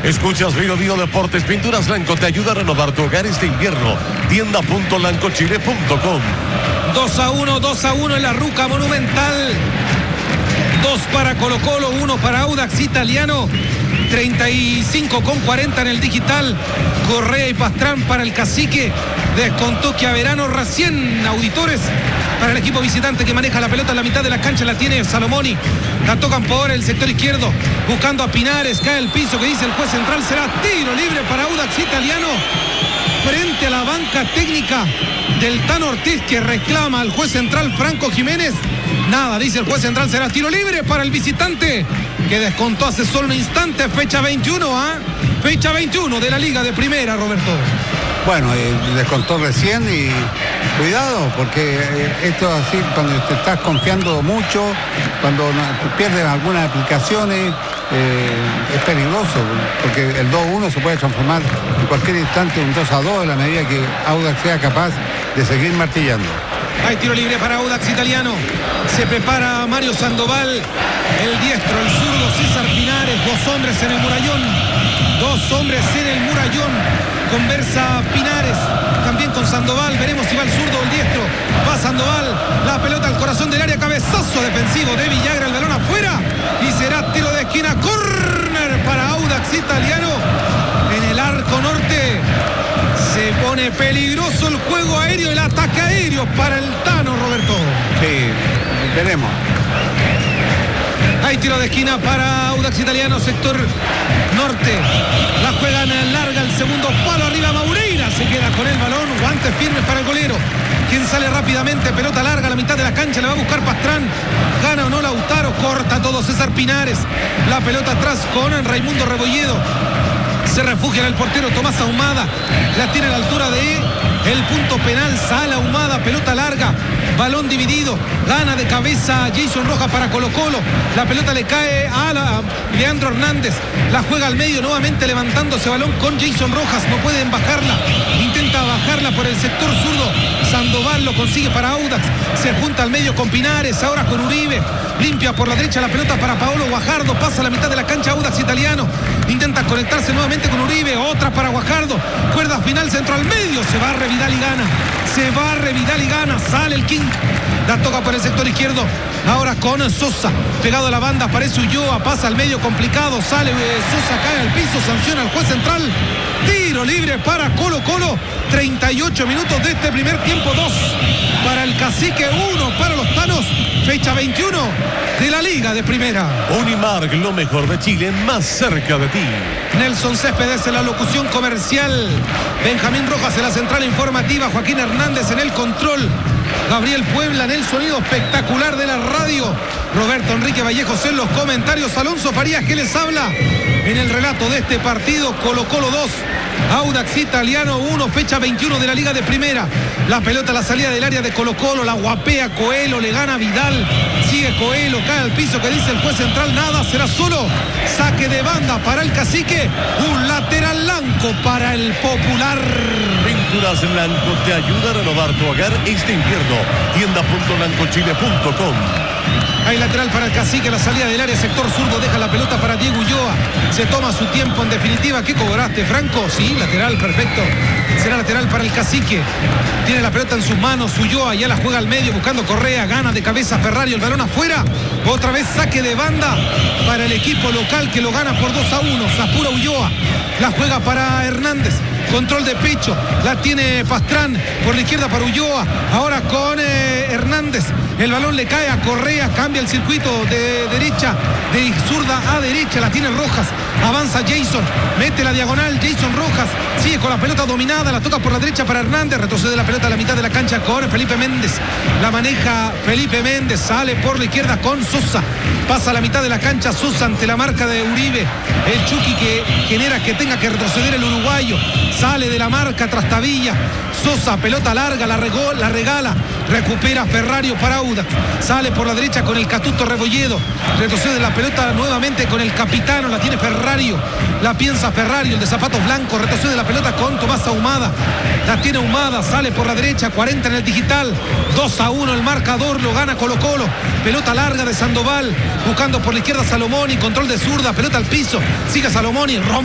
Escuchas Bio Deportes. Pinturas Lanco te ayuda a renovar tu hogar este invierno. Tienda.lancochile.com. 2-1 en la Ruca Monumental. 2 para Colo-Colo, 1 para Audax Italiano. 35,40 en el digital. Correa y Pastrán para el Cacique. Descontó que Averano recién, auditores, para el equipo visitante que maneja la pelota en la mitad de la cancha. La tiene Salomoni. La tocan por el sector izquierdo, buscando a Pinares. Cae el piso, que dice el juez central. Será tiro libre para Audax Italiano. Frente a la banca técnica del Tano Ortiz, que reclama al juez central Franco Jiménez. Nada, dice el juez central, será tiro libre para el visitante, que descontó hace solo un instante. Fecha 21, fecha 21 de la Liga de Primera, Roberto. Bueno, descontó recién y cuidado, porque esto así, cuando te estás confiando mucho, cuando pierdes algunas aplicaciones, es peligroso, porque el 2-1 se puede transformar en cualquier instante un 2-2 en la medida que Audax sea capaz de seguir martillando. Hay tiro libre para Audax Italiano. Se prepara Mario Sandoval, el diestro, el zurdo César Pinares. 2 hombres en el murallón. 2 hombres en el murallón. Conversa Pinares también con Sandoval. Veremos si va el zurdo o el diestro. Va Sandoval. La pelota al corazón del área. Cabezazo defensivo de Villagra. El balón afuera. Y será tiro de esquina. Córner para Audax Italiano. En el arco norte. Se pone peligroso el juego aéreo, el ataque aéreo para el Tano, Roberto. Sí, veremos. Hay tiro de esquina para Audax Italiano, sector norte. La juegan larga, el segundo palo arriba. Maureira se queda con el balón. Guantes firmes para el golero, quien sale rápidamente. Pelota larga a la mitad de la cancha. Le va a buscar Pastrán. Gana o no Lautaro. Corta todo César Pinares. La pelota atrás con Raimundo Rebolledo. Se refugia en el portero Tomás Ahumada. La tiene a la altura de el punto penal. Sala Ahumada, pelota larga, balón dividido. Gana de cabeza Jason Rojas para Colo-Colo. La pelota le cae a Leandro Hernández. La juega al medio, nuevamente levantándose balón con Jason Rojas. No pueden bajarla. Intenta bajarla por el sector zurdo. Sandoval lo consigue para Audax. Se junta al medio con Pinares, ahora con Uribe. Limpia por la derecha la pelota para Paolo Guajardo. Pasa a la mitad de la cancha Audax Italiano. Intenta conectarse nuevamente con Uribe. Otra para Guajardo. Cuerda final, centro al medio. Se barre Vidal y gana. Se barre Vidal y gana. Sale el King. La toca por el sector izquierdo. Ahora con Sosa. Pegado a la banda. Aparece Ulloa. Pasa al medio complicado. Sale Sosa. Cae al piso. Sanciona al juez central. Tiro libre para Colo-Colo. 38 minutos de este primer tiempo. 2 para el Cacique. 1 para los Tanos. Fecha 21 de la Liga de Primera. Unimark, lo mejor de Chile, más cerca de ti. Nelson Céspedes en la locución comercial. Benjamín Rojas en la central informativa. Joaquín Hernández en el control. Gabriel Puebla en el sonido espectacular de la radio. Roberto Enrique Vallejos en los comentarios. Alonso Farías que les habla en el relato de este partido. Colo-Colo 2, Audax Italiano 1, fecha 21 de la Liga de Primera. La pelota a la salida del área de Colo-Colo. La guapea Coelho, le gana Vidal. Sigue Coelho, cae al piso, que dice el juez central. Nada, será solo saque de banda para el Cacique. Un lateral blanco para el Popular. Pinturas Blanco te ayuda a renovar tu hogar este invierno. Tienda.lancochile.com. Hay lateral para el Cacique, la salida del área, sector zurdo, deja la pelota para Diego Ulloa. Se toma su tiempo en definitiva. ¿Qué cobraste, Franco? Sí, lateral, perfecto. Será lateral para el Cacique. Tiene la pelota en sus manos, Ulloa ya la juega al medio buscando Correa. Gana de cabeza Ferrari, el balón afuera. Otra vez saque de banda para el equipo local, que lo gana por 2-1. Se apura Ulloa. La juega para Hernández. Control de pecho, la tiene Pastrán por la izquierda para Ulloa. Ahora con Hernández. El balón le cae a Correa, cambia el circuito de derecha, de zurda a derecha, la tiene Rojas. Avanza Jason, mete la diagonal Jason Rojas, sigue con la pelota dominada, la toca por la derecha para Hernández, retrocede la pelota a la mitad de la cancha con Felipe Méndez. La maneja Felipe Méndez, sale por la izquierda con Sosa. Pasa a la mitad de la cancha Sosa ante la marca de Uribe. El Chucky que genera que tenga que retroceder el uruguayo. Sale de la marca Trastavilla. Sosa, pelota larga, la regala. Recupera Ferrario para Audax. Sale por la derecha con el Catuto Rebolledo. Retrocede la pelota nuevamente con el capitano. La tiene Ferrario. La piensa Ferrario, el de zapatos blancos. Retrocede la pelota con Tomás Ahumada. La tiene Ahumada. Sale por la derecha. 40 en el digital. 2-1 el marcador. Lo gana Colo-Colo. Pelota larga de Sandoval. Buscando por la izquierda Salomoni. Control de zurda. Pelota al piso. Sigue Salomoni.